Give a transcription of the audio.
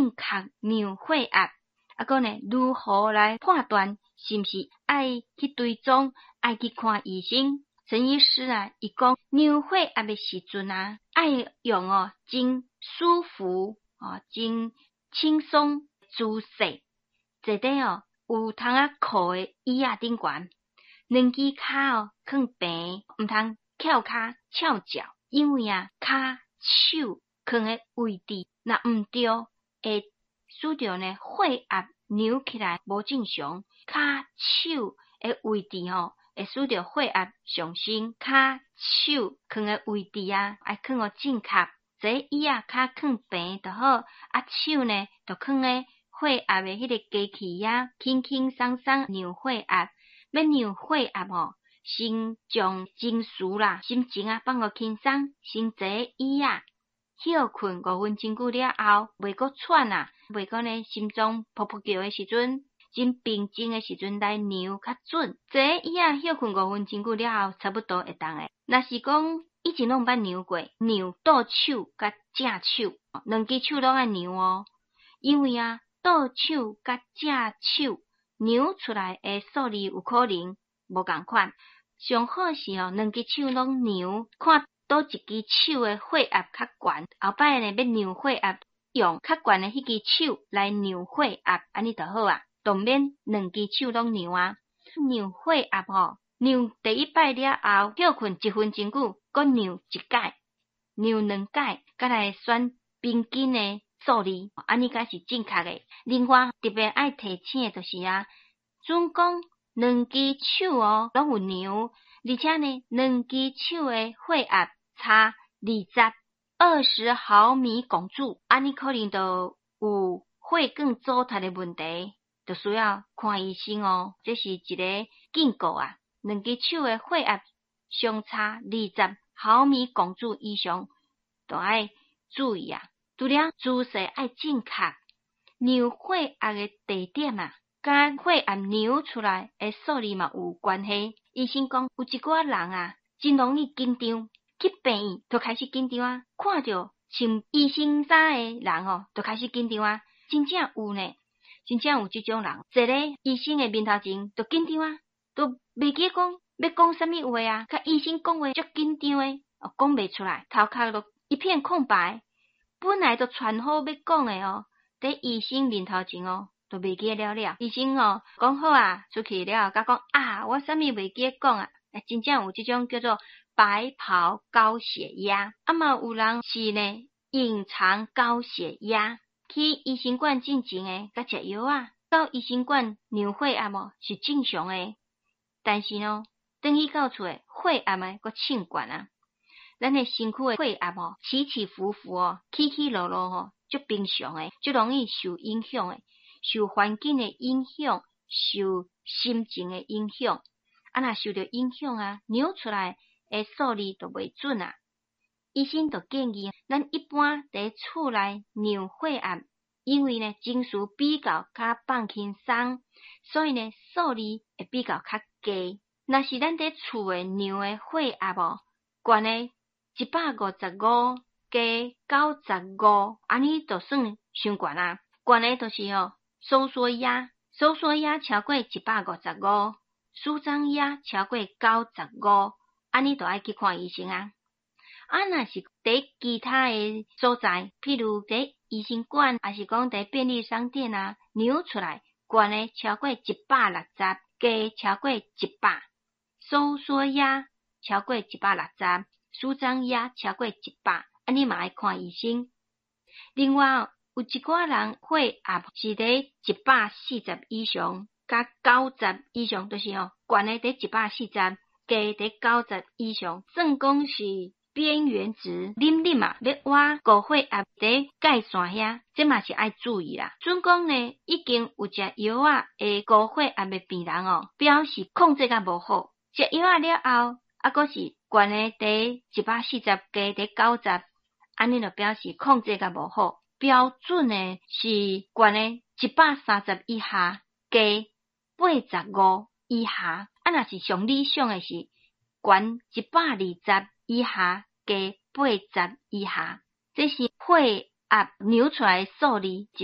正确量血压，个呢如何来判断是毋是爱去追踪，爱去看医生？陈医师啊，伊讲量血压的时阵啊，爱用真舒服真轻松姿势，坐伫有通靠的椅仔顶悬，两只骹放平，毋通翘骹翘脚，因为骹手放的位置，若毋对，会使着呢血压扭起来无正常，骹手的位置会使着血压上升，骹手放的位置爱放正确，坐椅骹放平就好，手呢就放咧血压的迄个机器轻轻松松量血压。要量血压先将情绪啦、心情放互轻松，先坐椅休困5分钟久了后，袂阁喘袂阁呢心脏噗噗叫的时阵，真平静的时阵来量较准。坐椅休困5分钟久了后，差不多会当诶。若是讲以前拢毋捌量过，量倒手甲正手，两只手拢爱量因为倒手甲正手量出来诶数字有可能无共款。上好是两只手拢量，看倒一只手诶血压较悬，后摆呢要量血压，用较悬诶迄只手来量血压，安尼就好就免两只手拢量量血压量第一摆了后，休困1分钟久，搁量一摆，量2摆，才来选平均诶数字，安尼才是正确诶。另外特别爱提醒诶就是准讲两只手拢有量，而且呢两只手诶血压差20毫米汞柱，安尼可能就有血管阻塞诶问题，就需要看医生这是一个警告两只手诶血压相差20毫米汞柱以上，就要注意除了姿势爱正确，量血压诶地点甲血压量出来诶数字嘛有关系。医生讲有一寡人真容易紧张，去病院就开始紧张看着穿医生衫诶人就开始紧张真正有呢，真正有即种人，坐咧医生诶面头前就紧张就袂记讲要讲啥物话甲医生讲话足紧张诶，讲袂出来，头壳就一片空白，本来就传好要讲诶伫医生面头前就袂记了。医生讲好出去了，甲讲我啥物袂记讲真正有即种叫做白袍高血压，嘛有人是呢隐藏高血压，去医生馆进前诶，甲食药到医生馆量血压是正常诶，但是转去到厝血压阁称悬咱诶身躯诶血压起起伏伏起起落落足平常诶，足容易受影响诶，受环境诶影响，受心情诶影响，若受到影响量出来诶数字就袂准医生就建议咱一般伫厝内量血压，因为呢情绪比较较放轻松，所以呢数字会比较较低。若是咱伫厝诶量诶血压悬诶155加95，安尼就算伤悬悬诶就是收缩压超过155，舒张压超过95，安尼就爱去看医生若是伫其他诶所在，譬如伫医生馆，还是讲伫便利商店量出来悬诶超过160，加超过100，收缩压超过160，舒张压超过100，安尼嘛爱看医生。另外有一寡人血压是伫140以上，甲90以上，就是悬诶伫140，加伫90以上，算讲是边缘值，啉要挖高血压伫界线遐，这嘛是爱注意准讲呢，已经有食药会高血压的病人表示控制甲无好，食药了后阁是悬诶伫140，加伫90，安尼就表示控制甲无好。标准诶是悬诶130以下，加85以下，若是上理想诶是悬120以下，加80以下，这是血压量出来诶数字。